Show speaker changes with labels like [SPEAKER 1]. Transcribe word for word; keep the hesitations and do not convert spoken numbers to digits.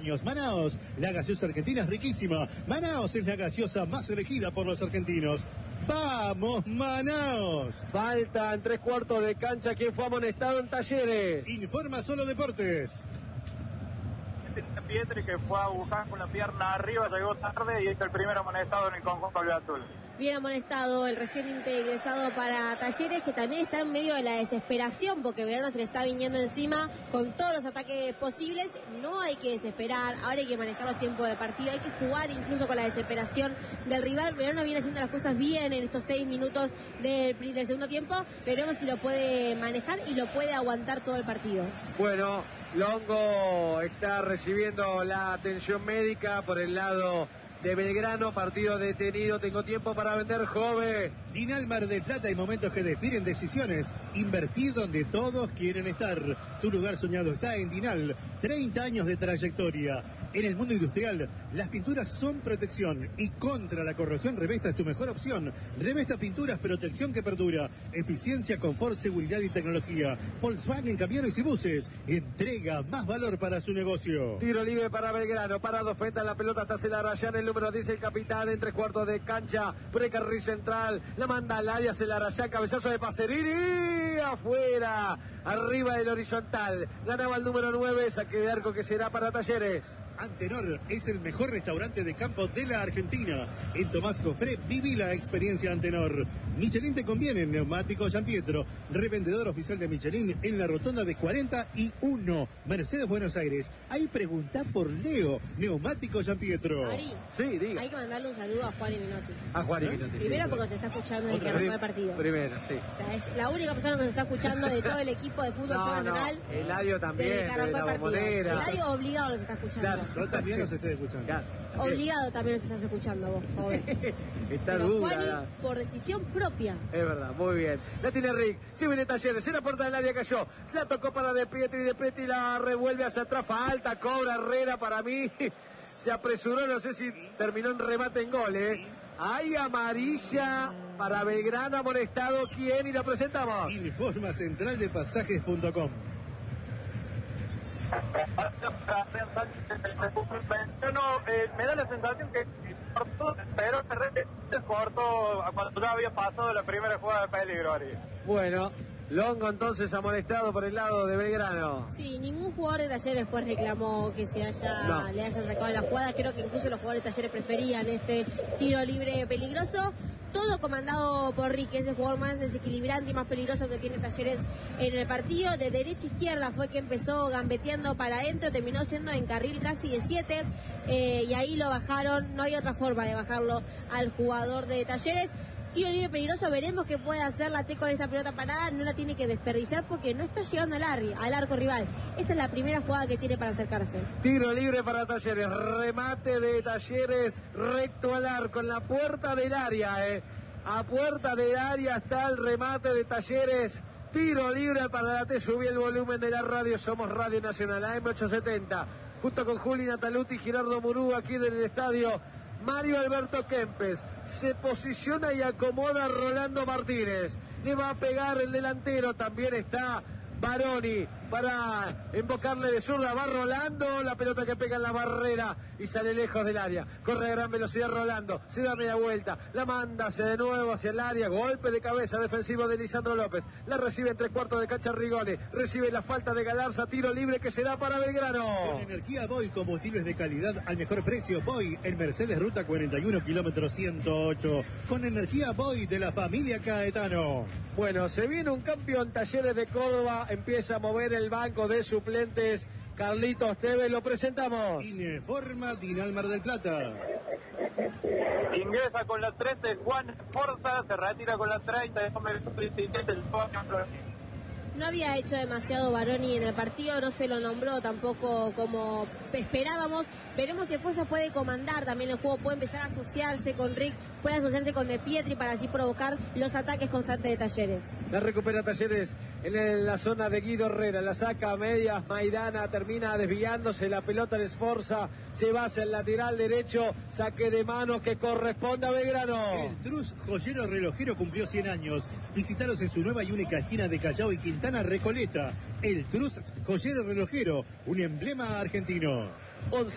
[SPEAKER 1] años. Manaos, la gaseosa argentina es riquísima. Manaos es la gaseosa más elegida por los argentinos. ¡Vamos, Manaos!
[SPEAKER 2] Faltan tres cuartos de cancha. ¿Quién fue amonestado en Talleres?
[SPEAKER 1] Informa Solo Deportes.
[SPEAKER 3] Pietri, que fue a buscar con la pierna arriba, llegó tarde y es el primer amonestado en el conjunto azul.
[SPEAKER 4] Bien amonestado el recién ingresado para Talleres, que también está en medio de la desesperación porque Belgrano se le está viniendo encima con todos los ataques posibles. No hay que desesperar, ahora hay que manejar los tiempos de partido, hay que jugar incluso con la desesperación del rival. Belgrano viene haciendo las cosas bien en estos seis minutos del, del segundo tiempo, veremos si lo puede manejar y lo puede aguantar todo el partido.
[SPEAKER 2] Bueno, Longo está recibiendo la atención médica por el lado de Belgrano, partido detenido. Tengo tiempo para vender, joven.
[SPEAKER 1] Dinal Mar del Plata, hay momentos que definen decisiones. Invertir donde todos quieren estar. Tu lugar soñado está en Dinal. treinta años de trayectoria. En el mundo industrial, las pinturas son protección y contra la corrosión. Revesta es tu mejor opción. Revesta Pinturas, protección que perdura. Eficiencia, confort, seguridad y tecnología. Volkswagen, camiones y buses. Entrega más valor para su negocio.
[SPEAKER 2] Tiro libre para Belgrano. Parado frente a la pelota hasta Celarayán. El número diez, el capitán, en tres cuartos de cancha. Por el carril central. La manda al área Celarayán. Cabezazo de Pacerini. Afuera. Arriba del horizontal. Ganaba el número nueve. Saque de arco que será para Talleres.
[SPEAKER 1] Antenor es el mejor restaurante de campo de la Argentina. En Tomás Jofré viví la experiencia Antenor. Michelin te conviene, Neumático Giampietro, revendedor oficial de Michelin en la rotonda de cuarenta y uno, Mercedes, Buenos Aires. Ahí preguntá por Leo, Neumático Giampietro.
[SPEAKER 4] Ari,
[SPEAKER 2] sí, diga.
[SPEAKER 4] Hay que mandarle un saludo a Juan y Minotti.
[SPEAKER 2] A Juan y
[SPEAKER 4] ¿Eh?
[SPEAKER 2] Minotti.
[SPEAKER 4] Primero
[SPEAKER 2] sí,
[SPEAKER 4] porque se está escuchando desde que arrancó el partido.
[SPEAKER 2] Primero, sí.
[SPEAKER 4] O sea, es la única persona que nos está escuchando de todo el equipo de fútbol
[SPEAKER 2] no,
[SPEAKER 4] nacional.
[SPEAKER 2] No, Eladio también,
[SPEAKER 4] desde que arrancó
[SPEAKER 2] de
[SPEAKER 4] el
[SPEAKER 2] la
[SPEAKER 4] partido.
[SPEAKER 2] Bombonera.
[SPEAKER 4] Eladio obligado nos está escuchando.
[SPEAKER 2] Claro.
[SPEAKER 1] Yo también los estoy escuchando.
[SPEAKER 2] Claro.
[SPEAKER 4] Obligado también nos estás escuchando vos, joven.
[SPEAKER 2] Está
[SPEAKER 4] Pero
[SPEAKER 2] dura.
[SPEAKER 4] Juani, por decisión propia.
[SPEAKER 2] Es verdad, muy bien. La tiene Rick, sí viene Talleres, en la puerta del área cayó. La tocó para De Pietri, De Pietri la revuelve hacia atrás, falta, cobra Herrera para mí. Se apresuró, no sé si terminó en remate en gol, ¿eh? Hay amarilla para Belgrano, amonestado. ¿Quién? Y lo presentamos.
[SPEAKER 1] Informa central de pasajes punto com.
[SPEAKER 3] No, eh, me da la sensación que cortó, pero se cortó cuando ya había pasado la primera jugada de peligro, Ari.
[SPEAKER 2] Bueno, Longo entonces amonestado por el lado de Belgrano.
[SPEAKER 4] Sí, ningún jugador de Talleres después reclamó que se haya,
[SPEAKER 2] no.
[SPEAKER 4] le hayan sacado la jugada. Creo que incluso los jugadores de Talleres preferían este tiro libre peligroso. Todo comandado por Rick, ese jugador más desequilibrante y más peligroso que tiene Talleres en el partido. De derecha a izquierda fue que empezó gambeteando para adentro, terminó siendo en carril casi de siete, eh, y ahí lo bajaron. No hay otra forma de bajarlo al jugador de Talleres. Tiro libre peligroso, veremos qué puede hacer la T con esta pelota parada. No la tiene que desperdiciar porque no está llegando al, arri, al arco rival. Esta es la primera jugada que tiene para acercarse.
[SPEAKER 2] Tiro libre para Talleres, remate de Talleres recto al arco, en la puerta del área, eh. A puerta del área está el remate de Talleres. Tiro libre para la T, subí el volumen de la radio, somos Radio Nacional, A M ochocientos setenta, junto con Juli Nataluti y Gerardo Murú aquí del estadio. Mario Alberto Kempes se posiciona y acomoda a Rolando Martínez. Le va a pegar el delantero, también está Baroni para invocarle de zurda. Va Rolando, la pelota que pega en la barrera y sale lejos del área. Corre a gran velocidad Rolando, se da media vuelta, la manda hacia de nuevo hacia el área. Golpe de cabeza defensivo de Lisandro López. La recibe en tres cuartos de cancha Rigoni. Recibe la falta de Galarza, tiro libre que se da para Belgrano.
[SPEAKER 1] Con energía Boy, combustibles de calidad al mejor precio. Boy en Mercedes Ruta cuarenta y uno, kilómetro ciento ocho. Con energía Boy de la familia Caetano.
[SPEAKER 2] Bueno, se viene un campeón Talleres de Córdoba. Empieza a mover el banco de suplentes. Carlitos Tevez, lo presentamos.
[SPEAKER 1] Informa Dinal Mar del Plata.
[SPEAKER 3] Ingresa con la trece Juan Forza, se retira con la treinta, el
[SPEAKER 4] No había hecho demasiado Baroni en el partido, no se lo nombró tampoco como esperábamos. Veremos si Forza puede comandar también el juego, puede empezar a asociarse con Rick, puede asociarse con De Pietri para así provocar los ataques constantes de Talleres.
[SPEAKER 2] La recupera Talleres en la zona de Guido Herrera, la saca a medias, Maidana termina desviándose, la pelota de Sforza se va hacia el lateral derecho, saque de manos que corresponde a Belgrano.
[SPEAKER 1] El Trus Joyero Relojero cumplió cien años. Visitaros en su nueva y única esquina de Callao y Quintana Recoleta. El Trus Joyero Relojero, un emblema argentino.
[SPEAKER 2] once